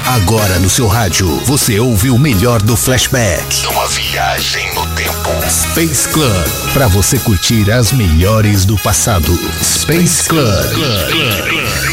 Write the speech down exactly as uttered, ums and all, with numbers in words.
Agora no seu rádio, você ouve o melhor do flashback. Uma viagem no tempo. Space Club, para você curtir as melhores do passado. Space Club.